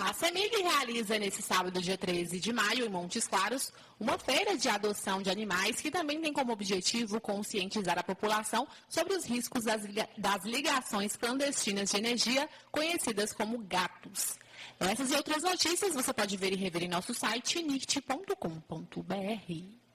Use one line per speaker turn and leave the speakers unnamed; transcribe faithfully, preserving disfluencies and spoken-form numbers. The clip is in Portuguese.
A CEMIG realiza nesse sábado, dia treze de maio, em Montes Claros, uma feira de adoção de animais que também tem como objetivo conscientizar a população sobre os riscos das, das ligações clandestinas de energia, conhecidas como gatos. Essas e outras notícias você pode ver e rever em nosso site nict ponto com ponto br.